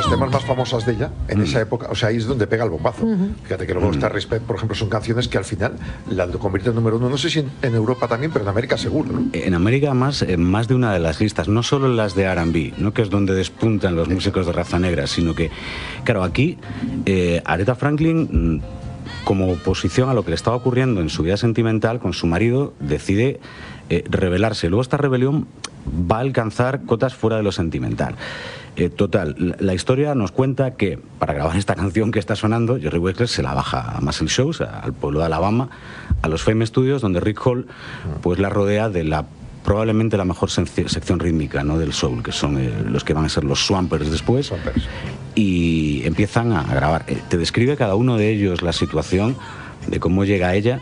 los temas más famosos de ella, en esa época, o sea, ahí es donde pega el bombazo. Fíjate que luego está Respect, por ejemplo, son canciones que al final la convierten en número uno, no sé si en Europa también, pero en América seguro, ¿no? En América más de una de las listas, no solo las de R&B, ¿no? Que es donde despuntan los músicos de raza negra, sino que, claro, aquí Aretha Franklin, como oposición a lo que le estaba ocurriendo en su vida sentimental con su marido, decide rebelarse. Luego esta rebelión va a alcanzar cotas fuera de lo sentimental. Total, la historia nos cuenta que para grabar esta canción que está sonando, Jerry Wexler se la baja a Muscle Shoals, al pueblo de Alabama, a los Fame Studios, donde Rick Hall pues la rodea de probablemente la mejor sección rítmica, ¿no?, del soul, que son los que van a ser los Swampers después. Y empiezan a grabar. Te describe cada uno de ellos la situación de cómo llega ella.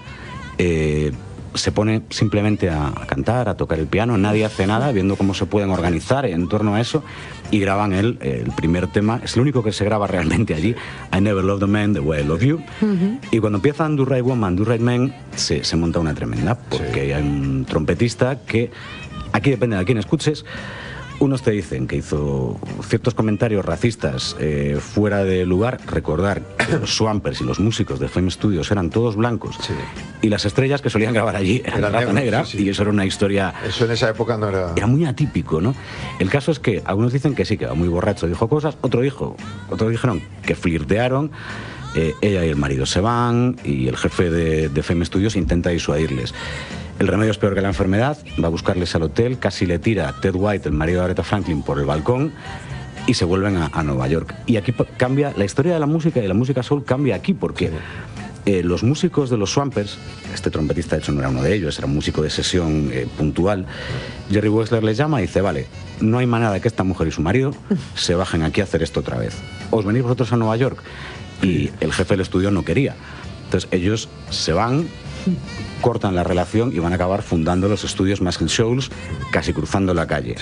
Se pone simplemente a cantar, a tocar el piano, nadie hace nada, viendo cómo se pueden organizar en torno a eso, y graban el primer tema, es el único que se graba realmente allí, I Never Loved a Man the Way I Love You. Y cuando empiezan Do Right Woman, Do Right Man, se monta una tremenda, porque hay un trompetista que, aquí depende de quién escuches, unos te dicen que hizo ciertos comentarios racistas fuera de lugar. Recordar que los Swampers y los músicos de Fame Studios eran todos blancos, y las estrellas que solían grabar allí eran de raza negra, y eso era una historia... Eso en esa época no era... Era muy atípico, ¿no? El caso es que algunos dicen que sí, que va muy borracho, dijo cosas, otros dijeron que flirtearon, ella y el marido se van, y el jefe de Fame Studios intenta disuadirles. El remedio es peor que la enfermedad, va a buscarles al hotel, casi le tira a Ted White, el marido de Aretha Franklin, por el balcón, y se vuelven a Nueva York. Y aquí cambia la historia de la música, y la música soul cambia aquí, porque los músicos de los Swampers, este trompetista de hecho no era uno de ellos, era un músico de sesión puntual, Jerry Wexler les llama y dice, vale, no hay manera de que esta mujer y su marido se bajen aquí a hacer esto otra vez. ¿Os venís vosotros a Nueva York? Y el jefe del estudio no quería. Entonces ellos se van, cortan la relación y van a acabar fundando los estudios Muscle Shoals, casi cruzando la calle.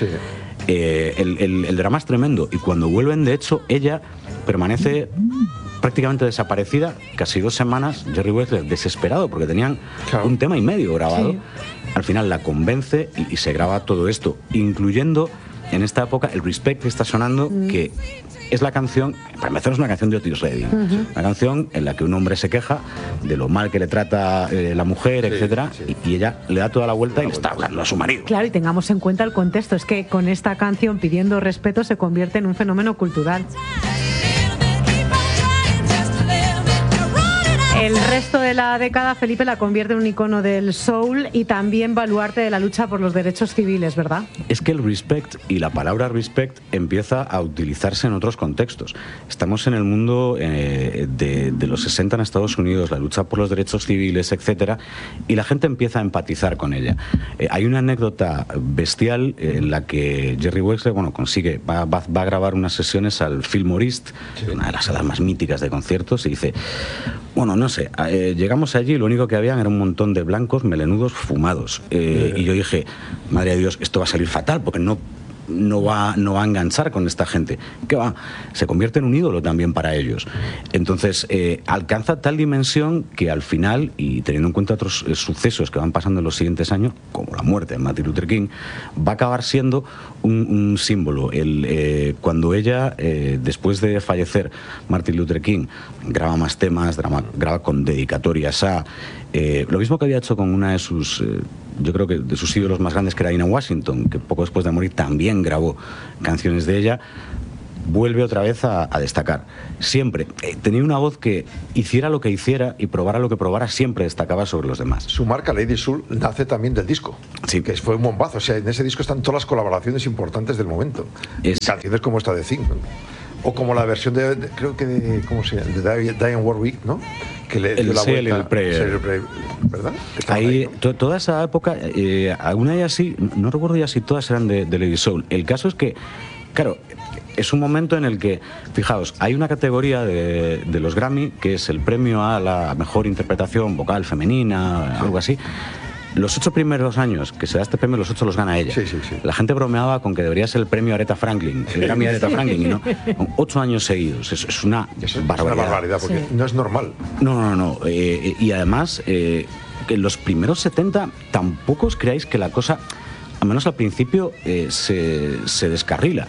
El drama es tremendo, y cuando vuelven, de hecho, ella permanece prácticamente desaparecida casi 2 semanas. Jerry Wexler desesperado porque tenían un tema y medio grabado. Al final la convence y se graba todo esto, incluyendo en esta época el Respect que está sonando, que es la canción, para empezar, es una canción de Otis Redding, una canción en la que un hombre se queja de lo mal que le trata la mujer, etcétera, y ella le da toda la vuelta y le está hablando a su marido. Claro, y tengamos en cuenta el contexto, es que con esta canción pidiendo respeto se convierte en un fenómeno cultural. El resto de la década, Felipe, la convierte en un icono del soul y también baluarte de la lucha por los derechos civiles, ¿verdad? Es que el respect y la palabra respect empieza a utilizarse en otros contextos. Estamos en el mundo de los 60 en Estados Unidos, la lucha por los derechos civiles, etcétera, y la gente empieza a empatizar con ella. Hay una anécdota bestial en la que Jerry Wexler, consigue, va a grabar unas sesiones al Fillmore East, una de las salas más míticas de conciertos, y dice, no sé, llegamos allí y lo único que habían era un montón de blancos melenudos fumados. Y yo dije, madre de Dios, esto va a salir fatal porque no va a enganchar con esta gente. ¿Qué va? Se convierte en un ídolo también para ellos. Entonces, alcanza tal dimensión que al final, y teniendo en cuenta otros sucesos que van pasando en los siguientes años, como la muerte de Martin Luther King, va a acabar siendo un símbolo. Cuando ella, después de fallecer Martin Luther King, graba más temas, graba con dedicatorias a... lo mismo que había hecho con una de sus... yo creo que de sus ídolos más grandes, que era Dinah Washington, que poco después de morir también grabó canciones de ella, vuelve otra vez a destacar. Siempre. Tenía una voz que hiciera lo que hiciera y probara lo que probara, siempre destacaba sobre los demás. Su marca, Lady Soul, nace también del disco. Sí. Que fue un bombazo. O sea, en ese disco están todas las colaboraciones importantes del momento. Canciones como esta de Thing, o como la versión creo que ¿cómo se llama? De Dionne Warwick, ¿no? Que le dio la vuelta. El Prayer, ¿verdad? Ahí, toda esa época, alguna de ellas sí, no recuerdo ya si todas eran de Lady Soul. El caso es que, claro, es un momento en el que, fijaos, hay una categoría de los Grammy que es el premio a la mejor interpretación vocal femenina, algo así. Los 8 primeros años que se da este premio, los 8 los gana ella. Sí. La gente bromeaba con que debería ser el premio Aretha Franklin, el Grammy Aretha Franklin, y no, con 8 años seguidos. Es una barbaridad. Es una barbaridad, porque no es normal. No. Y además, que en los primeros 70 tampoco os creáis que la cosa, al menos al principio, se descarrila.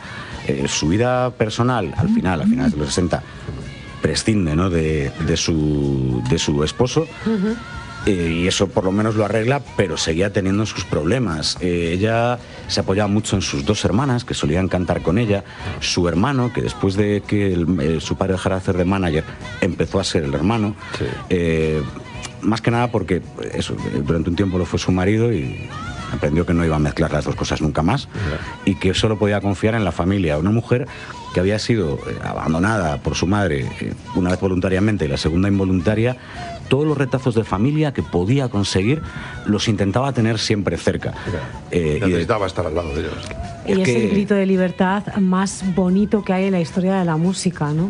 Su vida personal, a finales de los 60, prescinde, ¿no?, de su esposo. Y eso por lo menos lo arregla, pero seguía teniendo sus problemas. Ella se apoyaba mucho en sus dos hermanas, que solían cantar con ella. Su hermano, que después de que su padre dejara de hacer de manager, empezó a ser el hermano. Sí. Más que nada porque eso, durante un tiempo lo fue su marido y aprendió que no iba a mezclar las dos cosas nunca más, y que solo podía confiar en la familia. Una mujer que había sido abandonada por su madre una vez voluntariamente y la segunda involuntaria. Todos los retazos de familia que podía conseguir los intentaba tener siempre cerca. Y necesitaba estar al lado de ellos. Y es el grito de libertad más bonito que hay en la historia de la música, ¿no?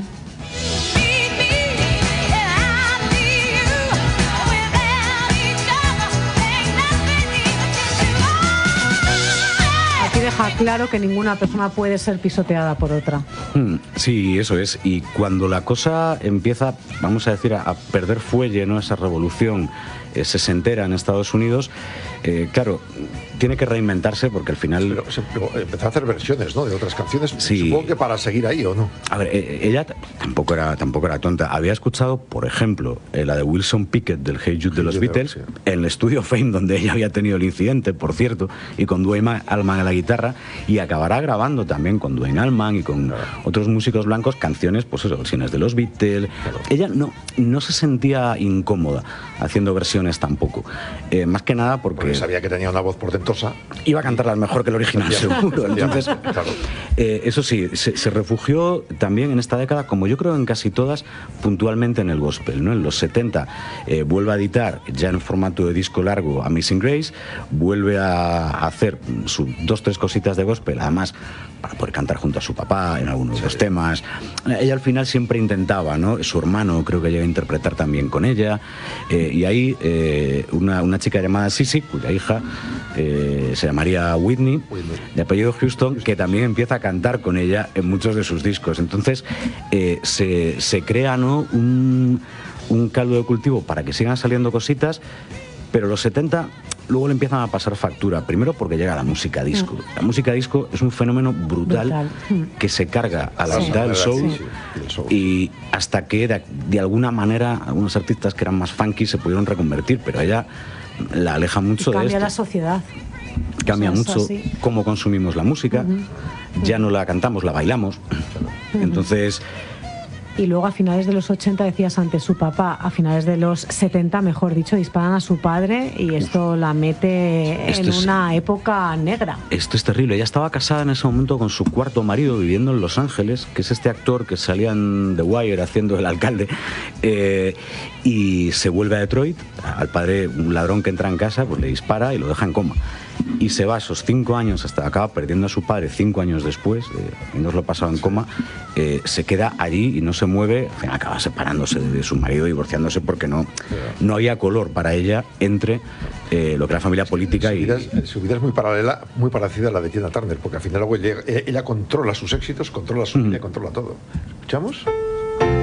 Deja claro que ninguna persona puede ser pisoteada por otra. Sí, eso es. Y cuando la cosa empieza, vamos a decir, a perder fuelle, ¿no?, esa revolución sesentera en Estados Unidos, claro, tiene que reinventarse porque al final... Pero empezó a hacer versiones, ¿no?, de otras canciones. Sí. Supongo que para seguir ahí, ¿o no? A ver, ella tampoco era tonta. Había escuchado, por ejemplo, la de Wilson Pickett del Hey Jude de los Beatles, sí, en el estudio Fame, donde ella había tenido el incidente, por cierto, y con Duane Allman en la guitarra, y acabará grabando también con Duane Allman y con otros músicos blancos canciones, pues eso, versiones de los Beatles. Ella no se sentía incómoda haciendo versiones tampoco. Más que nada porque sabía que tenía una voz portentosa. Iba a cantarlas mejor que el original, seguro. Entonces, eso sí, se refugió también en esta década, como yo creo en casi todas, puntualmente en el gospel, ¿no? En los 70 vuelve a editar, ya en formato de disco largo, Amazing Grace, vuelve a hacer sus 2-3 cositas de gospel, además para poder cantar junto a su papá en algunos de los temas. Ella al final siempre intentaba, ¿no? Su hermano creo que llegó a interpretar también con ella, y ahí una chica llamada Sissy, cuya hija se llamaría Whitney, de apellido Houston, que también empieza a cantar con ella en muchos de sus discos. Entonces se crea, ¿no?, un caldo de cultivo para que sigan saliendo cositas, pero los 70 luego le empiezan a pasar factura, primero porque llega la música disco. La música disco es un fenómeno brutal. Que se carga a la mitad del soul, y hasta que de alguna manera algunos artistas que eran más funky se pudieron reconvertir, pero ella la aleja mucho de esto. Cambia la sociedad. Cambia mucho cómo consumimos la música, ya no la cantamos, la bailamos. Entonces... Y luego a finales de los 80, decías antes, su papá, a finales de los 70, mejor dicho, disparan a su padre y esto la mete en una época negra. Esto es terrible. Ella estaba casada en ese momento con su cuarto marido, viviendo en Los Ángeles, que es este actor que salía en The Wire haciendo el alcalde, y se vuelve a Detroit. Al padre, un ladrón que entra en casa, pues le dispara y lo deja en coma. Y se va esos 5 años hasta acaba perdiendo a su padre 5 años después, habiéndoslo pasado en coma. Se queda allí y no se mueve. Al final acaba separándose de su marido, divorciándose, porque no había color para ella entre lo que era familia política su vida es muy paralela, muy parecida a la de Tina Turner, porque al final luego ella controla sus éxitos, controla su vida, controla todo. ¿Escuchamos?